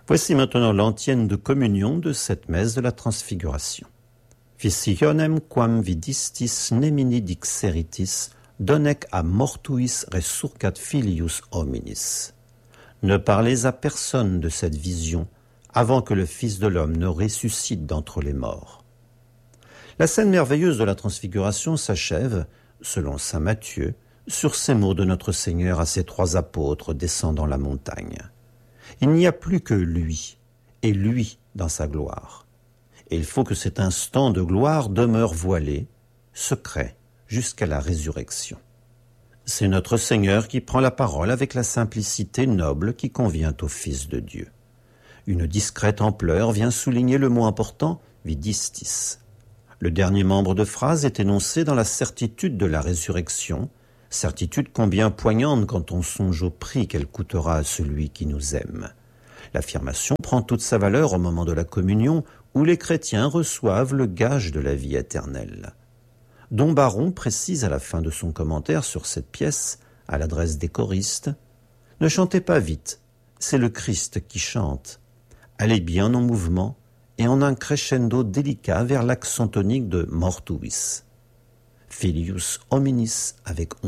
Voici maintenant l'antienne de communion de cette messe de la Transfiguration. Visionem quam vidistis nemini dixeritis, donec a mortuis resurcat filius hominis. Ne parlez à personne de cette vision avant que le Fils de l'homme ne ressuscite d'entre les morts. La scène merveilleuse de la Transfiguration s'achève, selon saint Matthieu, sur ces mots de notre Seigneur à ses 3 apôtres descendant la montagne. Il n'y a plus que lui, et lui dans sa gloire. Et il faut que cet instant de gloire demeure voilé, secret, jusqu'à la résurrection. C'est notre Seigneur qui prend la parole avec la simplicité noble qui convient au Fils de Dieu. Une discrète ampleur vient souligner le mot important, vidistis. Le dernier membre de phrase est énoncé dans la certitude de la résurrection, certitude combien poignante quand on songe au prix qu'elle coûtera à celui qui nous aime. L'affirmation prend toute sa valeur au moment de la communion où les chrétiens reçoivent le gage de la vie éternelle. Dom Baron précise à la fin de son commentaire sur cette pièce, à l'adresse des choristes, « Ne chantez pas vite, c'est le Christ qui chante. Allez bien en mouvement et en un crescendo délicat vers l'accent tonique de mortuis. Filius hominis avec onction. »